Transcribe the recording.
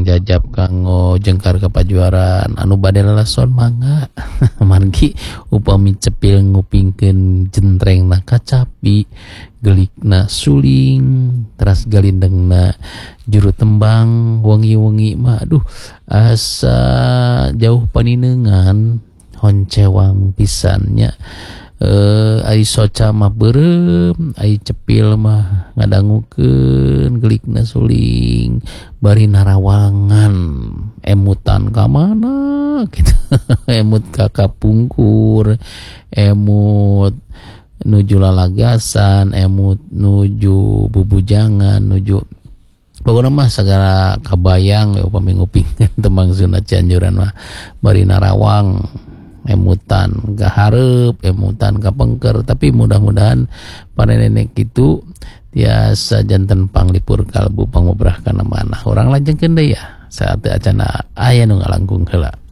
Mang Jajab kanggo jengkar kepajuaran anu bade lalason mangga margi upami cepil ngupingkeun jentrengna kacapi gelikna suling teras galindengna juru tembang wengi-wengi mah aduh asa jauh paninengan honcewang pisannya. Ai soca mah beureum, ai cepil mah ngadangukeun gelikna suling bari narawangan emutan ka mana gitu. Emut ka kapungkur, emut nuju lalagasan, emut nuju bubujangan, nuju pokoknya mah segala kabayang upami ngupingkeun tembang Sunda Cianjuran mah bari narawang emutan ke hareup, emutan ke pengker. Tapi mudah-mudahan para nenek itu tiasa janten panglipur kalbu pangobrah kana manah urang lajengkeun deui ya saat acana aya nu ngalangkung heula.